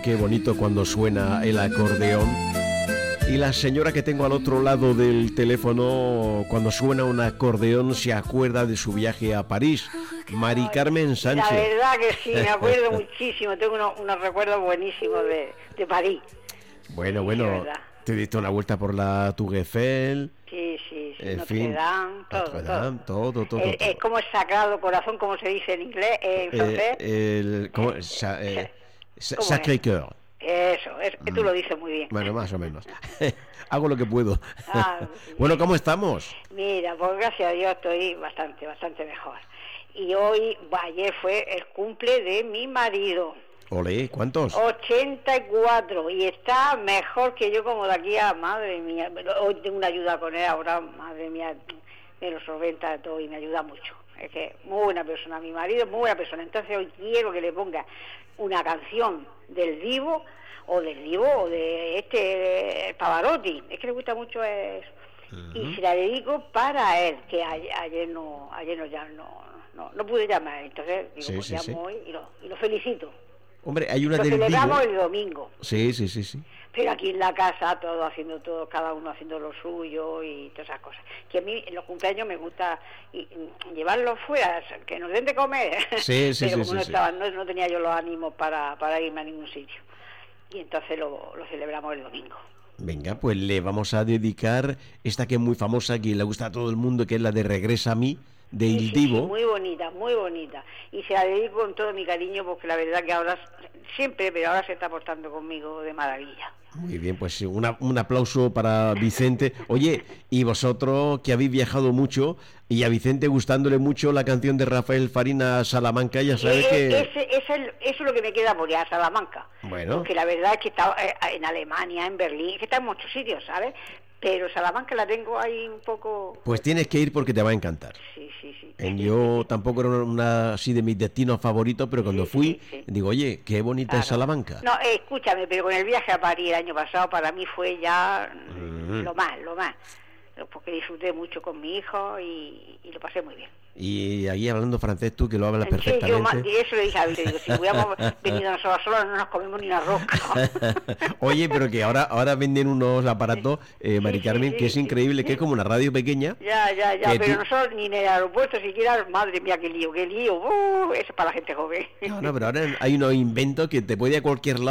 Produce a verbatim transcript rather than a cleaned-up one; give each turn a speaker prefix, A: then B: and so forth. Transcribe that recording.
A: qué bonito cuando suena el acordeón. Y la señora que tengo al otro lado del teléfono, cuando suena un acordeón, se acuerda de su viaje a París. Mari Carmen Sánchez.
B: La verdad que sí, me acuerdo muchísimo. Tengo unos, unos recuerdos buenísimos de, de París.
A: Bueno,
B: Sí,
A: bueno, te diste una vuelta por la Tour Eiffel.
B: Sí, sí, sí.
A: En
B: Notre
A: fin,
B: Dame, todo,
A: Notre Dame, todo, todo, todo.
B: Es, es como el sagrado corazón, como se dice en inglés, en francés.
A: Eh, el, ¿cómo? Sa, eh, sa, Sacré-Cœur.
B: Eso, es, mm. tú lo dices muy bien.
A: Bueno, más o menos. Hago lo que puedo.
B: Ah,
A: bueno, ¿cómo estamos?
B: Mira, pues gracias a Dios estoy bastante, bastante mejor. Y hoy, ayer fue el cumple de mi marido.
A: Olé, ¿cuántos?
B: ochenta y cuatro, y está mejor que yo como de aquí a, madre mía, hoy tengo una ayuda con él, ahora, madre mía, me lo solventa todo y me ayuda mucho. Es que muy buena persona, mi marido es muy buena persona, entonces hoy quiero que le ponga una canción del Divo, o del Divo, o de este Pavarotti, es que le gusta mucho eso, uh-huh. Y se la dedico para él, que ayer, ayer no, ayer no, ya no, no, no pude llamar, entonces digo,
A: sí,
B: pues
A: sí,
B: llamo
A: sí.
B: hoy y lo, y lo felicito.
A: Hombre, hay una
B: lo
A: del
B: celebramos
A: Divo.
B: el domingo.
A: Sí, sí, sí, sí.
B: Pero aquí en la casa, todo haciendo todo, cada uno haciendo lo suyo y todas esas cosas. Que a mí en los cumpleaños me gusta y, y llevarlos fuera, que nos den de comer.
A: Sí, sí,
B: pero
A: sí,
B: como no,
A: sí,
B: estaba,
A: sí.
B: No, no tenía yo los ánimos para, para irme a ningún sitio. Y entonces lo, lo celebramos el domingo.
A: Venga, pues le vamos a dedicar esta que es muy famosa, que le gusta a todo el mundo, que es la de Regresa a mí, de
B: sí,
A: Il
B: sí,
A: Divo.
B: Sí, muy bonita, muy bonita. Y se la dedico con todo mi cariño porque la verdad que ahora, siempre, pero ahora se está portando conmigo de maravilla.
A: Muy bien, pues una, un aplauso para Vicente. Oye, y vosotros que habéis viajado mucho y a Vicente gustándole mucho la canción de Rafael Farina, Salamanca, ya sabes
B: eh,
A: que...
B: Ese, ese, eso es lo que me queda por allá, Salamanca.
A: Bueno.
B: Porque la verdad es que está eh, en Alemania, en Berlín, que está en muchos sitios, ¿sabes? Pero Salamanca la tengo ahí un poco...
A: Pues tienes que ir porque te va a encantar.
B: Sí, sí, sí.
A: En yo tampoco era una así de mis destinos favoritos, pero cuando
B: sí,
A: fui,
B: sí, sí.
A: digo, oye, qué bonita
B: claro.
A: es Salamanca.
B: No, eh, escúchame, pero con el viaje a París el año pasado para mí fue ya mm. lo más, lo más. Porque disfruté mucho con mi hijo y, y lo pasé muy bien.
A: Y ahí hablando francés tú, que lo hablas
B: sí,
A: perfectamente.
B: Yo, y eso le dije a Vicente, digo, si hubiéramos venido nosotros solos no nos comemos ni una rosca.
A: Oye, pero que ahora ahora venden unos aparatos, eh, Mari Carmen, sí, sí, que es sí, increíble, sí. que es como una radio pequeña.
B: Ya, ya, ya, pero
A: tú...
B: nosotros ni en el aeropuerto siquiera, madre mía, qué lío, qué lío, uh, eso es para la gente joven.
A: No, no, pero ahora hay unos inventos que te puede ir a cualquier lado.